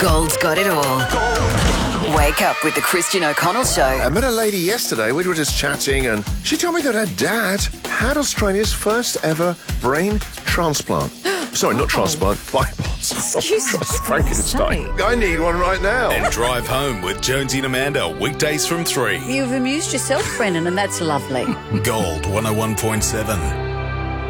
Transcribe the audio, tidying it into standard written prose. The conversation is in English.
Gold's got it all. Wake up with the Christian O'Connell Show. I met a lady yesterday. We were just chatting, and she told me that her dad had Australia's first ever brain transplant. Sorry, not transplant, bypass. Excuse me. Frankenstein. I need one right now. And Drive Home with Jonesy and Amanda, weekdays from 3. You've amused yourself, Brendan, and that's lovely. Gold 101.7.